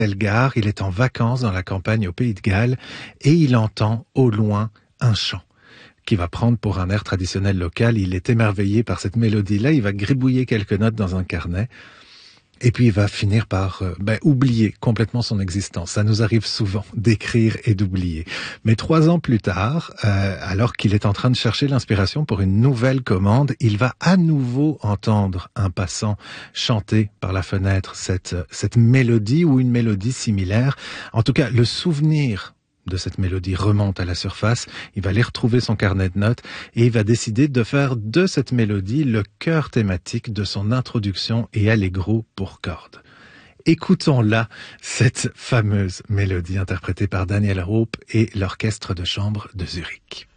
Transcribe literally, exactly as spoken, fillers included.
Elgar, il est en vacances dans la campagne au Pays de Galles et il entend au loin un chant qui va prendre pour un air traditionnel local. Il est émerveillé par cette mélodie-là, il va gribouiller quelques notes dans un carnet et puis il va finir par euh, ben, oublier complètement son existence. Ça nous arrive souvent d'écrire et d'oublier. Mais trois ans plus tard, euh, alors qu'il est en train de chercher l'inspiration pour une nouvelle commande, il va à nouveau entendre un passant chanter par la fenêtre cette, cette mélodie ou une mélodie similaire. En tout cas, le souvenir de cette mélodie remonte à la surface, il va aller retrouver son carnet de notes et il va décider de faire de cette mélodie le cœur thématique de son introduction et allegro pour cordes. Écoutons-la, cette fameuse mélodie interprétée par Daniel Hope et l'orchestre de chambre de Zurich.